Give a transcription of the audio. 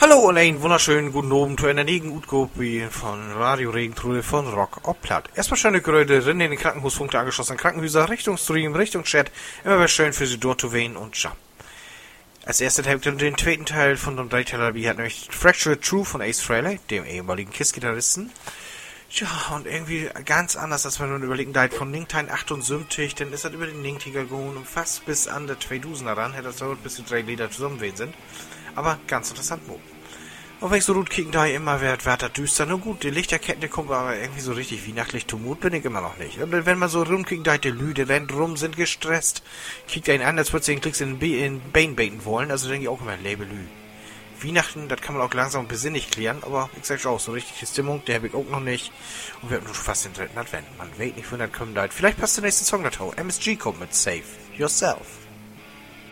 Hallo und einen wunderschönen guten Abend zu einer neuen Utgopi von Radio Regentruhe von Rock ob Platt. Erstmal schöne Grüße in den Krankenhauspunkt der angeschlossenen Krankenhäuser, Richtung Stream, Richtung Chat. Immer wieder schön für Sie dort zu wählen und ja. Als erstes habt ihr den zweiten Teil von dem Dreiteiler, wie hat nämlich Fractured True von Ace Frehley, dem ehemaligen KISS-Gitarristen. Ja, und irgendwie ganz anders, als wenn man überlegen, da von Ningtein 78, dann ist das über den Ningtiger gegangen und fast bis an der 2000er ran, hätte das dauert, bis die drei Lieder zusammenwehen sind. Aber ganz interessant, wo. Und wenn ich so gut kicken, da immer wird das düster. Nur gut, die Lichterkette kommt aber irgendwie so richtig weihnachtlich zum Mut, bin ich immer noch nicht. Und wenn man so rumkicken, da die Lüde rennt rum, sind gestresst, kickt einen an, als würde sie den Klicks in Bein baiten wollen, also denke ich auch immer, Labelü. Weihnachten, das kann man auch langsam und besinnlich klären, aber ich sag schon auch, so richtige Stimmung, der habe ich auch noch nicht. Und wir haben schon fast den dritten Advent. Man weiß nicht, wann das kommt. Vielleicht passt der nächste Song dazu. MSG kommt mit Save Yourself.